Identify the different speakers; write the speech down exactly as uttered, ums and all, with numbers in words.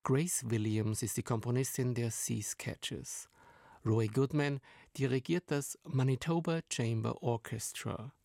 Speaker 1: Grace Williams ist die Komponistin der Sea Sketches. Roy Goodman dirigiert das Manitoba Chamber Orchestra.